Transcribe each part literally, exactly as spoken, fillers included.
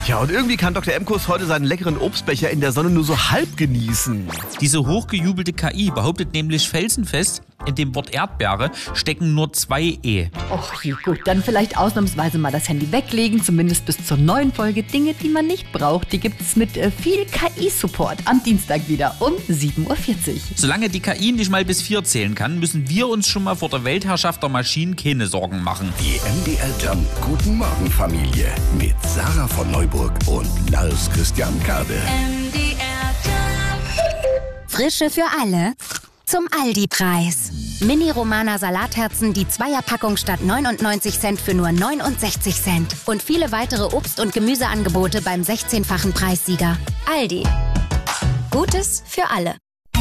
Ja, und irgendwie kann Doktor Emkus heute seinen leckeren Obstbecher in der Sonne nur so halb genießen. Diese hochgejubelte K I behauptet nämlich felsenfest, in dem Wort Erdbeere stecken nur zwei E. Och, gut, dann vielleicht ausnahmsweise mal das Handy weglegen, zumindest bis zur neuen Folge. Dinge, die man nicht braucht, die gibt es mit äh, viel K I-Support am Dienstag wieder um sieben Uhr vierzig. Solange die K I nicht mal bis vier zählen kann, müssen wir uns schon mal vor der Weltherrschaft der Maschinen keine Sorgen machen. Die M D R Jump Guten Morgen Familie mit Sarah von Neuburg und Lars Christian Kade. M D R Jump. Frische für alle zum Aldi-Preis. Mini-Romana Salatherzen, die Zweierpackung statt neunundneunzig Cent für nur neunundsechzig Cent. Und viele weitere Obst- und Gemüseangebote beim sechzehnfachen Preissieger. Aldi. Gutes für alle.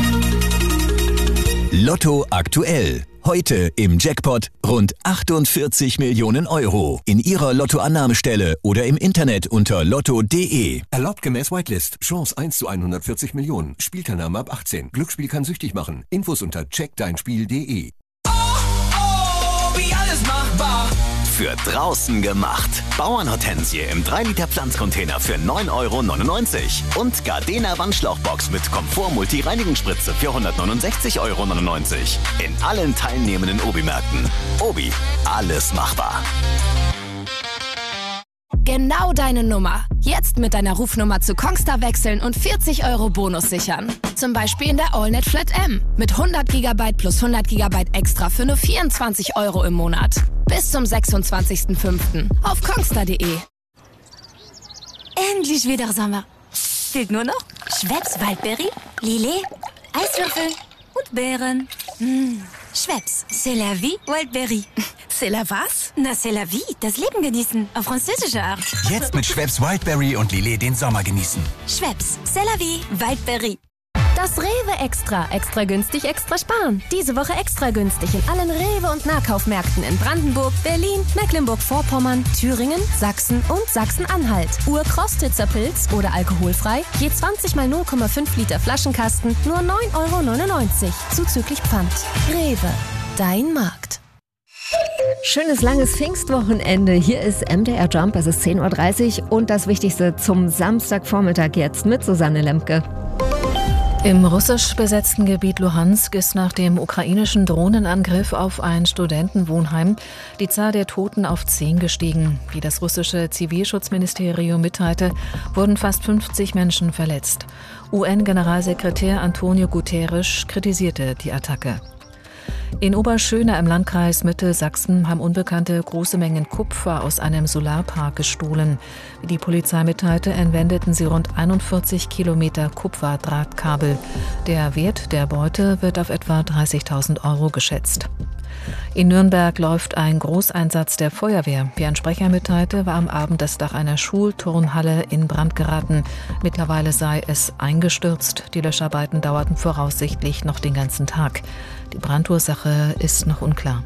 Lotto aktuell. Heute im Jackpot rund achtundvierzig Millionen Euro. In Ihrer Lottoannahmestelle oder im Internet unter lotto punkt de. Erlaubt gemäß Whitelist. Chance eins zu hundertvierzig Millionen. Spielteilnahme ab achtzehn. Glücksspiel kann süchtig machen. Infos unter check dein spiel punkt de. Oh, oh, wie alles machbar. Für draußen gemacht. Bauernhortensie im drei Liter Pflanzcontainer für neun Euro neunundneunzig. Und Gardena Wandschlauchbox mit Komfort-Multi-Reinigungsspritze für hundertneunundsechzig Euro neunundneunzig. In allen teilnehmenden Obi-Märkten. Obi, alles machbar. Genau deine Nummer. Jetzt mit deiner Rufnummer zu Kongstar wechseln und vierzig Euro Bonus sichern. Zum Beispiel in der AllNet Flat M mit hundert Gigabyte plus hundert Gigabyte extra für nur vierundzwanzig Euro im Monat. Bis zum sechsundzwanzigsten fünften auf kongstar punkt de. Endlich wieder Sommer. Fehlt nur noch Schweppes Waldberry, Lillet, Eiswürfel und Beeren. Mmh. Schweppes, c'est la vie, Wildberry. C'est la was? Na, c'est la vie, das Leben genießen, auf französische Art. Jetzt mit Schweppes Wildberry und Lillet den Sommer genießen. Schweppes, c'est la vie, Wildberry. Das Rewe Extra. Extra günstig, extra sparen. Diese Woche extra günstig in allen Rewe- und Nahkaufmärkten in Brandenburg, Berlin, Mecklenburg-Vorpommern, Thüringen, Sachsen und Sachsen-Anhalt. Ur-Krostitzer Pilz oder alkoholfrei. Je zwanzig mal null Komma fünf Liter Flaschenkasten nur neun Euro neunundneunzig. Zuzüglich Pfand. Rewe. Dein Markt. Schönes langes Pfingstwochenende. Hier ist M D R Jump. Es ist zehn Uhr dreißig und das Wichtigste zum Samstagvormittag jetzt mit Susanne Lemke. Im russisch besetzten Gebiet Luhansk ist nach dem ukrainischen Drohnenangriff auf ein Studentenwohnheim die Zahl der Toten auf zehn gestiegen. Wie das russische Zivilschutzministerium mitteilte, wurden fast fünfzig Menschen verletzt. U N-Generalsekretär Antonio Guterres kritisierte die Attacke. In Oberschöna im Landkreis Mittelsachsen haben Unbekannte große Mengen Kupfer aus einem Solarpark gestohlen. Wie die Polizei mitteilte, entwendeten sie rund einundvierzig Kilometer Kupferdrahtkabel. Der Wert der Beute wird auf etwa dreißigtausend Euro geschätzt. In Nürnberg läuft ein Großeinsatz der Feuerwehr. Wie ein Sprecher mitteilte, war am Abend das Dach einer Schulturnhalle in Brand geraten. Mittlerweile sei es eingestürzt. Die Löscharbeiten dauerten voraussichtlich noch den ganzen Tag. Die Brandursache ist noch unklar.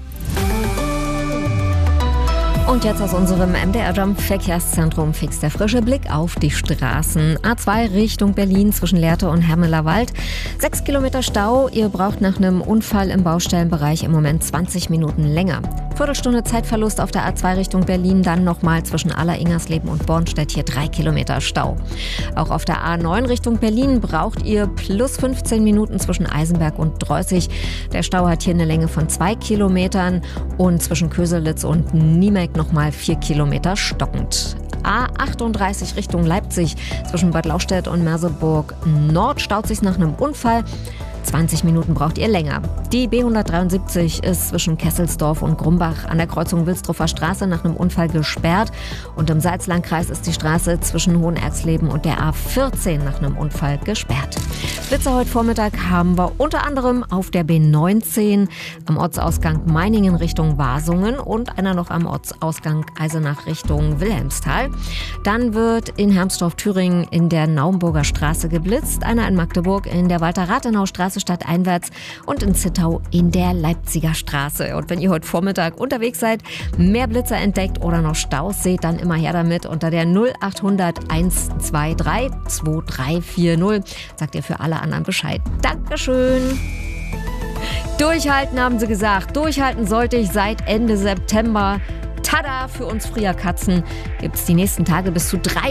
Und jetzt aus unserem M D R Jump Verkehrszentrum fix der frische Blick auf die Straßen. A zwei Richtung Berlin zwischen Lehrte und Hermelerwald. Sechs Kilometer Stau. Ihr braucht nach einem Unfall im Baustellenbereich im Moment zwanzig Minuten länger. Viertelstunde Zeitverlust auf der A zwei Richtung Berlin. Dann nochmal zwischen Aller-Ingersleben und Bornstedt hier drei Kilometer Stau. Auch auf der A neun Richtung Berlin braucht ihr plus fünfzehn Minuten zwischen Eisenberg und Dreußig. Der Stau hat hier eine Länge von zwei Kilometern und zwischen Köselitz und Niemeck nochmal vier Kilometer stockend. A achtunddreißig Richtung Leipzig zwischen Bad Lauchstädt und Merseburg Nord staut sich nach einem Unfall. zwanzig Minuten braucht ihr länger. Die B hundertdreiundsiebzig ist zwischen Kesselsdorf und Grumbach an der Kreuzung Wilsdruffer Straße nach einem Unfall gesperrt. Und im Salzlandkreis ist die Straße zwischen Hohenerxleben und der A vierzehn nach einem Unfall gesperrt. Blitze heute Vormittag haben wir unter anderem auf der B neunzehn am Ortsausgang Meiningen Richtung Wasungen und einer noch am Ortsausgang Eisenach Richtung Wilhelmsthal. Dann wird in Hermsdorf-Thüringen in der Naumburger Straße geblitzt, einer in Magdeburg in der Walter-Rathenau-Straße stadteinwärts und in Zittau in der Leipziger Straße. Und wenn ihr heute Vormittag unterwegs seid, mehr Blitzer entdeckt oder noch Staus seht, dann immer her damit unter der null achthundert einhundertdreiundzwanzig zweitausenddreihundertvierzig. Sagt ihr für alle anderen Bescheid. Dankeschön. Durchhalten, haben sie gesagt. Durchhalten sollte ich seit Ende September. Tada, für uns Frierkatzen gibt es die nächsten Tage bis zu drei